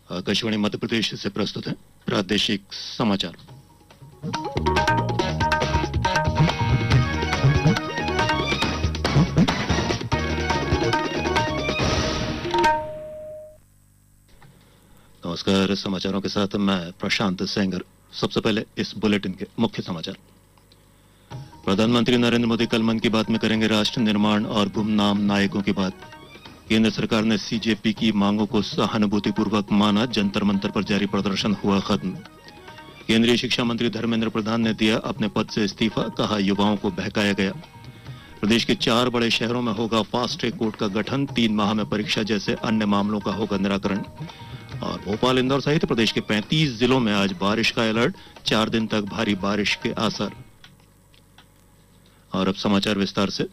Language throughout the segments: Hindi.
आकाशवाणी मध्य प्रदेश से प्रस्तुत है प्रादेशिक समाचार। नमस्कार, समाचारों के साथ मैं प्रशांत सेंगर। सबसे पहले इस बुलेटिन के मुख्य समाचार। प्रधानमंत्री नरेंद्र मोदी कल मन की बात में करेंगे राष्ट्र निर्माण और गुमनाम नायकों की बात। केंद्र सरकार ने सीजेपी की मांगों को सहानुभूतिपूर्वक माना, जंतर मंतर पर जारी प्रदर्शन हुआ खत्म। केंद्रीय शिक्षा मंत्री धर्मेंद्र प्रधान ने दिया अपने पद से इस्तीफा, कहा युवाओं को बहकाया गया। प्रदेश के 4 बड़े शहरों में होगा फास्ट ट्रैक कोर्ट का गठन, 3 माह में परीक्षा जैसे अन्य मामलों का होगा निराकरण। और भोपाल, इंदौर सहित प्रदेश के 35 जिलों में आज बारिश का अलर्ट, 4 दिन तक भारी बारिश के आसार। और अब समाचार विस्तार से।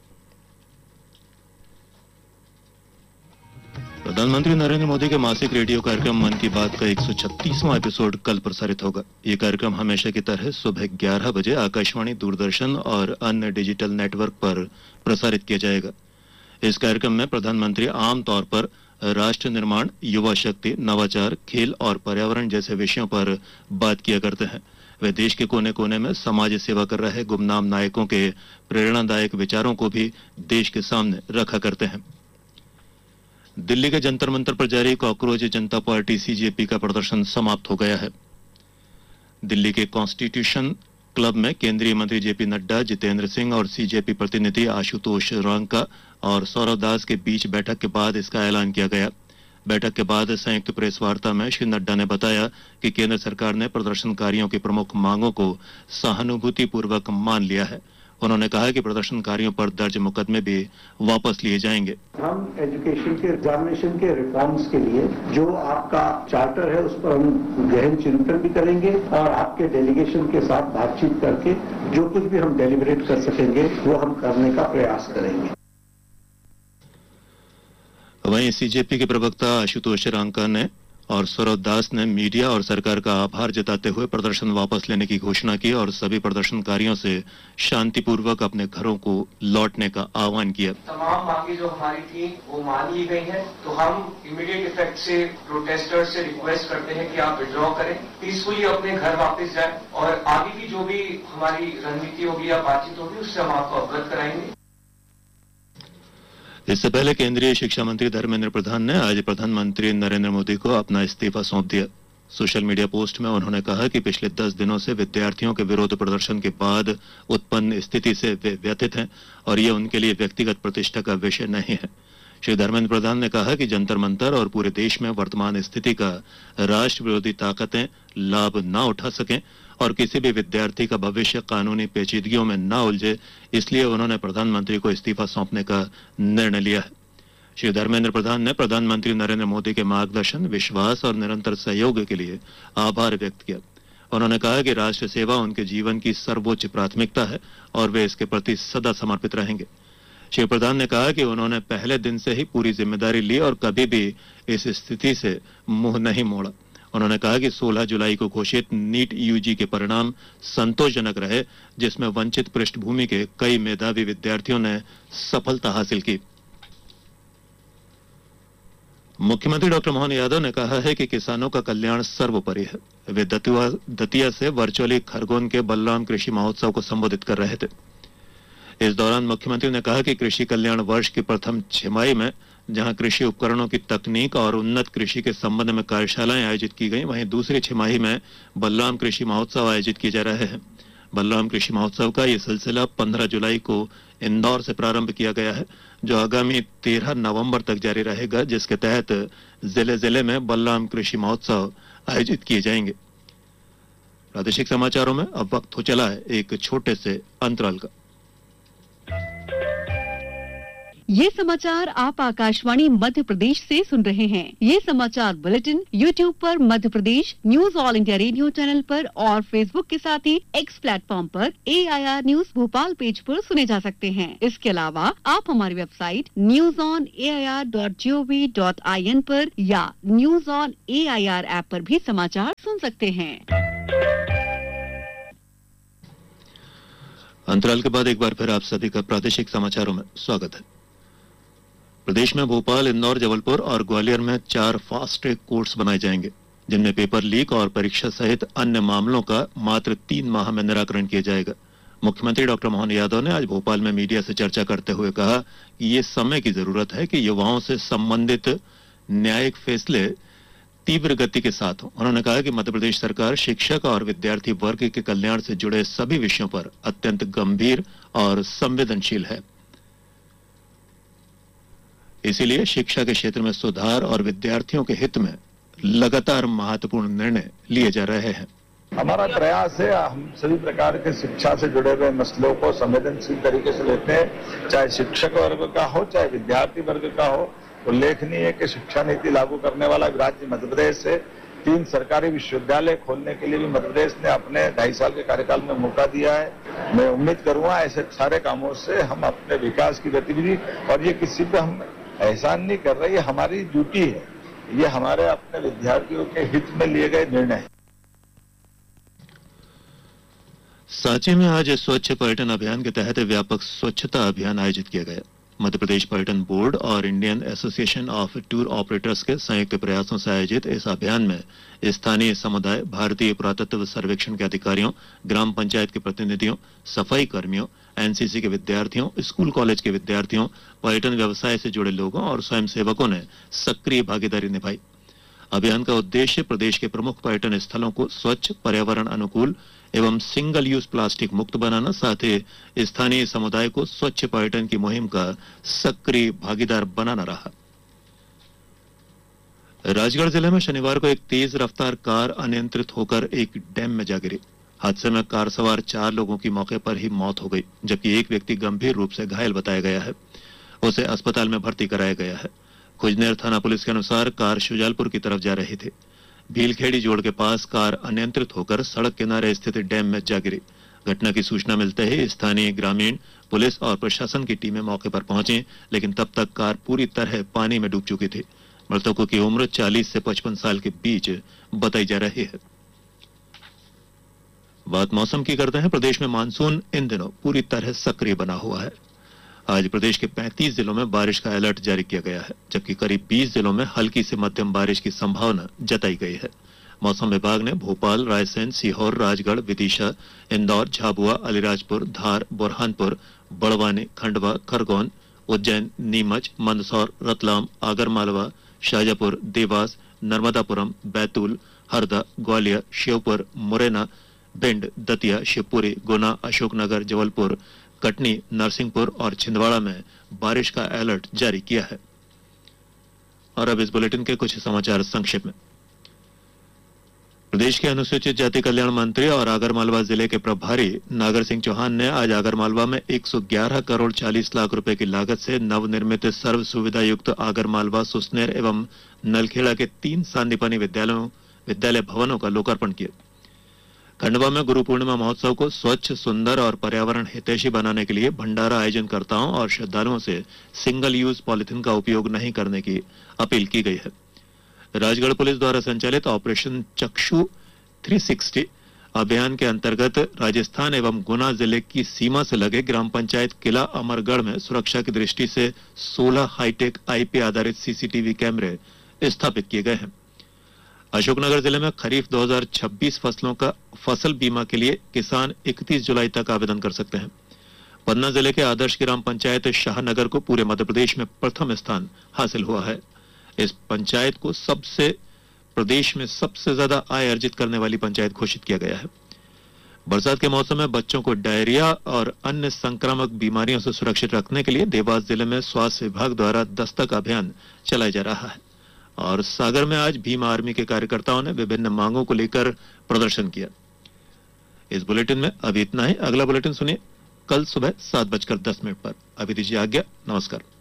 प्रधानमंत्री नरेंद्र मोदी के मासिक रेडियो कार्यक्रम मन की बात का 136वां एपिसोड कल प्रसारित होगा। ये कार्यक्रम हमेशा की तरह सुबह 11 बजे आकाशवाणी, दूरदर्शन और अन्य डिजिटल नेटवर्क पर प्रसारित किया जाएगा। इस कार्यक्रम में प्रधानमंत्री आमतौर पर राष्ट्र निर्माण, युवा शक्ति, नवाचार, खेल और पर्यावरण जैसे विषयों पर बात किया करते हैं। वे देश के कोने कोने में समाज सेवा कर रहे गुमनाम नायकों के प्रेरणादायक विचारों को भी देश के सामने रखा करते हैं। दिल्ली के जंतर मंतर पर जारी कॉकरोच जनता पार्टी सीजेपी का प्रदर्शन समाप्त हो गया है। दिल्ली के कॉन्स्टिट्यूशन क्लब में केंद्रीय मंत्री जेपी नड्डा, जितेंद्र सिंह और सीजेपी प्रतिनिधि आशुतोष रांका और सौरभ दास के बीच बैठक के बाद इसका ऐलान किया गया। बैठक के बाद संयुक्त प्रेस वार्ता में श्री नड्डा ने बताया कि केंद्र सरकार ने प्रदर्शनकारियों की प्रमुख मांगों को सहानुभूतिपूर्वक मान लिया है। उन्होंने कहा कि प्रदर्शनकारियों पर दर्ज मुकदमे भी वापस लिए जाएंगे। हम एजुकेशन के एग्जामिनेशन के रिफॉर्म्स के लिए जो आपका चार्टर है उस पर हम गहन चिंतन भी करेंगे और आपके डेलीगेशन के साथ बातचीत करके जो कुछ भी हम डेलिब्रेट कर सकेंगे वो हम करने का प्रयास करेंगे। वहीं सीजेपी के प्रवक्ता आशुतोष रांका ने और सौरभ दास ने मीडिया और सरकार का आभार जताते हुए प्रदर्शन वापस लेने की घोषणा की और सभी प्रदर्शनकारियों से शांतिपूर्वक अपने घरों को लौटने का आह्वान किया। तमाम मांगे जो हमारी थी वो मान ली गई हैं, तो हम इमीडिएट इफेक्ट से प्रोटेस्टर्स से रिक्वेस्ट करते हैं कि आप विड्रॉ करें, पीसफुली अपने घर वापस जाएं और आगे की जो भी हमारी रणनीति होगी या बातचीत होगी उससे हम आपको अवगत कराएंगे। इससे पहले केंद्रीय शिक्षा मंत्री धर्मेंद्र प्रधान ने आज प्रधानमंत्री नरेंद्र मोदी को अपना इस्तीफा सौंप दिया। सोशल मीडिया पोस्ट में उन्होंने कहा कि पिछले 10 दिनों से विद्यार्थियों के विरोध प्रदर्शन के बाद उत्पन्न स्थिति से वे व्यथित हैं और ये उनके लिए व्यक्तिगत प्रतिष्ठा का विषय नहीं है। श्री धर्मेंद्र प्रधान ने कहा कि जंतर मंतर और पूरे देश में वर्तमान स्थिति का राष्ट्र विरोधी ताकतें लाभ न उठा सकें और किसी भी विद्यार्थी का भविष्य कानूनी पेचीदगियों में न उलझे, इसलिए उन्होंने प्रधानमंत्री को इस्तीफा सौंपने का निर्णय लिया है। श्री धर्मेंद्र प्रधान ने प्रधानमंत्री नरेंद्र मोदी के मार्गदर्शन, विश्वास और निरंतर सहयोग के लिए आभार व्यक्त किया। उन्होंने कहा कि राष्ट्र सेवा उनके जीवन की सर्वोच्च प्राथमिकता है और वे इसके प्रति सदा समर्पित रहेंगे। श्री प्रधान ने कहा कि उन्होंने पहले दिन से ही पूरी जिम्मेदारी ली और कभी भी इस स्थिति से मुंह नहीं मोड़ा। उन्होंने कहा कि 16 जुलाई को घोषित नीट यूजी के परिणाम संतोषजनक रहे, जिसमें वंचित पृष्ठभूमि के कई मेधावी विद्यार्थियों ने सफलता हासिल की। मुख्यमंत्री डॉक्टर मोहन यादव ने कहा है कि किसानों का कल्याण सर्वोपरि है। वे दतिया से वर्चुअली खरगोन के बलराम कृषि महोत्सव को संबोधित कर रहे थे। इस दौरान मुख्यमंत्री ने कहा कि कृषि कल्याण वर्ष की प्रथम छमाही में जहां कृषि उपकरणों की तकनीक और उन्नत कृषि के संबंध में कार्यशालाएं आयोजित की गई, वहीं दूसरी छमाही में बलराम कृषि महोत्सव आयोजित किए जा रहे हैं। बलराम कृषि महोत्सव का ये सिलसिला 15 जुलाई को इंदौर से प्रारंभ किया गया है, जो आगामी 13 नवंबर तक जारी रहेगा, जिसके तहत जिले जिले में बलराम कृषि महोत्सव आयोजित किए जाएंगे। प्रादेशिक समाचारों में अब वक्त हो चला है एक छोटे से अंतराल का। ये समाचार आप आकाशवाणी मध्य प्रदेश से सुन रहे हैं। ये समाचार बुलेटिन YouTube पर Madhya Pradesh news all India radio channel पर और Facebook के साथ ही X प्लेटफॉर्म पर AIR न्यूज भोपाल पेज पर सुने जा सकते हैं। इसके अलावा आप हमारी वेबसाइट newsonair.gov.in पर या न्यूज ऑन AIR ऐप पर भी समाचार सुन सकते हैं। अंतराल के बाद एक बार फिर आप सभी का प्रादेशिक समाचारों में स्वागत है। प्रदेश में भोपाल, इंदौर, जबलपुर और ग्वालियर में 4 फास्ट ट्रैक कोर्ट्स बनाए जाएंगे। जिनमें पेपर लीक और परीक्षा सहित अन्य मामलों का मात्र 3 माह में निराकरण किया जाएगा। मुख्यमंत्री डॉक्टर मोहन यादव ने आज भोपाल में मीडिया से चर्चा करते हुए कहा कि ये समय की जरूरत है कि युवाओं से संबंधित न्यायिक फैसले तीव्र गति के साथ हों। उन्होंने कहा कि मध्य प्रदेश सरकार शिक्षक और विद्यार्थी वर्ग के कल्याण से जुड़े सभी विषयों पर अत्यंत गंभीर और संवेदनशील है। इसीलिए शिक्षा के क्षेत्र में सुधार और विद्यार्थियों के हित में लगातार महत्वपूर्ण निर्णय लिए जा रहे हैं। हमारा प्रयास है हम सभी प्रकार के शिक्षा से जुड़े हुए मसलों को संवेदनशील तरीके से लेते हैं, चाहे शिक्षक वर्ग का हो चाहे विद्यार्थी वर्ग का हो। उल्लेखनीय है कि शिक्षा नीति लागू करने वाला राज्य मध्य प्रदेश है। 3 सरकारी विश्वविद्यालय खोलने के लिए भी मध्य प्रदेश ने अपने 2.5 साल के कार्यकाल में मौका दिया है। मैं उम्मीद करूंगा ऐसे सारे कामों से हम अपने विकास की गतिविधि, और ये किसी पे हम एहसान नहीं कर रहे, ये हमारी ड्यूटी है, ये हमारे अपने विद्यार्थियों के हित में लिए गए निर्णय है। सांची में आज स्वच्छ पर्यटन अभियान के तहत व्यापक स्वच्छता अभियान आयोजित किया गया। मध्य प्रदेश पर्यटन बोर्ड और Indian association of tour operators के संयुक्त प्रयासों से आयोजित इस अभियान में स्थानीय समुदाय, भारतीय पुरातत्व सर्वेक्षण के अधिकारियों, ग्राम पंचायत के प्रतिनिधियों, सफाई कर्मियों, एनसीसी के विद्यार्थियों, स्कूल कॉलेज के विद्यार्थियों, पर्यटन व्यवसाय से जुड़े लोगों और स्वयंसेवकों ने सक्रिय भागीदारी निभाई। अभियान का उद्देश्य प्रदेश के प्रमुख पर्यटन स्थलों को स्वच्छ, पर्यावरण अनुकूल एवं सिंगल यूज प्लास्टिक मुक्त बनाना, साथ ही स्थानीय समुदाय को स्वच्छ पर्यटन की मुहिम का सक्रिय भागीदार बनाना रहा। राजगढ़ जिले में शनिवार को एक तेज रफ्तार कार अनियंत्रित होकर एक डैम में जा गिरी। हादसे में कार सवार 4 लोगों की मौके पर ही मौत हो गई, जबकि एक व्यक्ति गंभीर रूप से घायल बताया गया है। उसे अस्पताल में भर्ती कराया गया है। खुजनेर थाना पुलिस के अनुसार कार शुजालपुर की तरफ जा रही थी। भीलखेड़ी जोड़ के पास कार अनियंत्रित होकर सड़क किनारे स्थित डैम में जा गिरी। घटना की सूचना मिलते ही स्थानीय ग्रामीण, पुलिस और प्रशासन की टीमें मौके पर पहुंची, लेकिन तब तक कार पूरी तरह पानी में डूब चुकी थी। मृतकों की उम्र 40 से 55 साल के बीच बताई जा रही है। बात मौसम की करते हैं। प्रदेश में मानसून इन दिनों पूरी तरह सक्रिय बना हुआ है। आज प्रदेश के 35 जिलों में बारिश का अलर्ट जारी किया गया है, जबकि करीब 20 जिलों में हल्की से मध्यम बारिश की संभावना जताई गई है। मौसम विभाग ने भोपाल, रायसेन, सीहोर, राजगढ़, विदिशा, इंदौर, झाबुआ, अलीराजपुर, धार, बुरहानपुर, बड़वानी, खंडवा, खरगोन, उज्जैन, नीमच, मंदसौर, रतलाम, आगरमालवा, शाजापुर, देवास, नर्मदापुरम, बैतूल, हरदा, ग्वालियर, श्योपुर, मुरैना, भिंड, दतिया, शिवपुरी, गुना, अशोकनगर, जबलपुर, कटनी, नरसिंहपुर और छिंदवाड़ा में बारिश का अलर्ट जारी किया है। और अब इस बुलेटिन के कुछ समाचार संक्षेप में। प्रदेश के अनुसूचित जाति कल्याण मंत्री और आगरमालवा जिले के प्रभारी नागर सिंह चौहान ने आज आगरमालवा में 111 करोड़ 40 लाख रुपए की लागत से नवनिर्मित सर्व सुविधा युक्त आगरमालवा, सुसनेर एवं नलखेड़ा के 3 सांदीपनी विद्यालय भवनों का लोकार्पण किया। खंडवा में गुरु पूर्णिमा महोत्सव को स्वच्छ, सुंदर और पर्यावरण हितैषी बनाने के लिए भंडारा आयोजनकर्ताओं और श्रद्धालुओं से सिंगल यूज पॉलिथीन का उपयोग नहीं करने की अपील की गई है। राजगढ़ पुलिस द्वारा संचालित ऑपरेशन चक्षु 360 अभियान के अंतर्गत राजस्थान एवं गुना जिले की सीमा से लगे ग्राम पंचायत किला अमरगढ़ में सुरक्षा की दृष्टि से 16 हाईटेक आईपी आधारित सीसीटीवी कैमरे स्थापित किए गए हैं। अशोकनगर जिले में खरीफ 2026 फसलों का फसल बीमा के लिए किसान 31 जुलाई तक आवेदन कर सकते हैं। पन्ना जिले के आदर्श ग्राम पंचायत शाहनगर को पूरे मध्य प्रदेश में प्रथम स्थान हासिल हुआ है। इस पंचायत को प्रदेश में सबसे ज्यादा आय अर्जित करने वाली पंचायत घोषित किया गया है। बरसात के मौसम में बच्चों को डायरिया और अन्य संक्रामक बीमारियों से सुरक्षित रखने के लिए देवास जिले में स्वास्थ्य विभाग द्वारा दस्तक अभियान चलाया जा रहा है। और सागर में आज भीम आर्मी के कार्यकर्ताओं ने विभिन्न मांगों को लेकर प्रदर्शन किया। इस बुलेटिन में अभी इतना ही। अगला बुलेटिन सुनिए कल सुबह 7:10 पर। अभी दीजिए आज्ञा। नमस्कार।